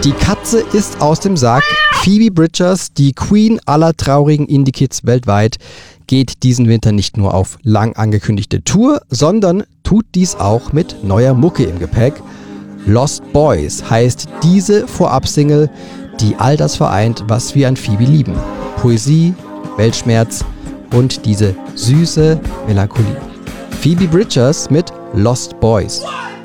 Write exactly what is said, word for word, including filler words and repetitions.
Die Katze ist aus dem Sack. Phoebe Bridgers, die Queen aller traurigen Indie-Kids weltweit, geht diesen Winter nicht nur auf lang angekündigte Tour, sondern tut dies auch mit neuer Mucke im Gepäck. Lost Boys heißt diese Vorab-Single, die all das vereint, was wir an Phoebe lieben. Poesie, Weltschmerz und diese süße Melancholie. Phoebe Bridgers mit Lost Boys. One.